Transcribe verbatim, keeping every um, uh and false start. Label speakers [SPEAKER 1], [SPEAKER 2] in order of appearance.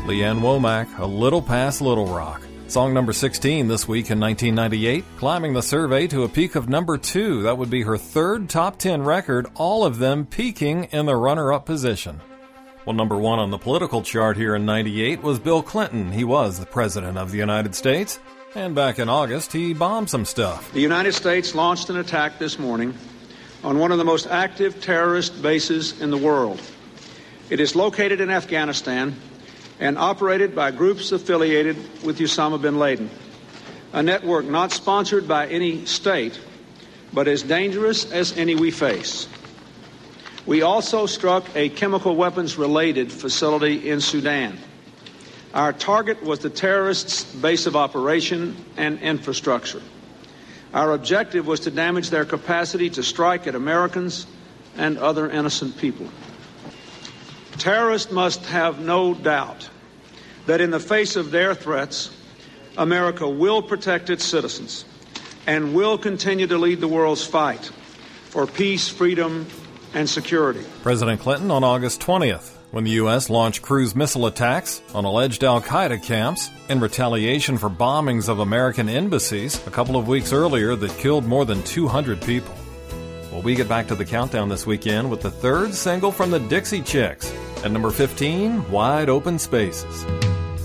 [SPEAKER 1] Leanne Womack, A Little Past Little Rock. Song number sixteen this week in nineteen ninety-eight, climbing the survey to a peak of number two. That would be her third top ten record, all of them peaking in the runner-up position. Well, number one on the political chart here in ninety-eight was Bill Clinton. He was the President of the United States. And back in August, he bombed some stuff.
[SPEAKER 2] The United States launched an attack this morning on one of the most active terrorist bases in the world. It is located in Afghanistan and operated by groups affiliated with Osama bin Laden, a network not sponsored by any state, but as dangerous as any we face. We also struck a chemical weapons-related facility in Sudan. Our target was the terrorists' base of operation and infrastructure. Our objective was to damage their capacity to strike at Americans and other innocent people. Terrorists must have no doubt that in the face of their threats, America will protect its citizens and will continue to lead the world's fight for peace, freedom, and security.
[SPEAKER 1] President Clinton on August twentieth, when the U S launched cruise missile attacks on alleged al-Qaeda camps in retaliation for bombings of American embassies a couple of weeks earlier that killed more than two hundred people. Well, we get back to the countdown this weekend with the third single from the Dixie Chicks. At number fifteen, Wide Open Spaces.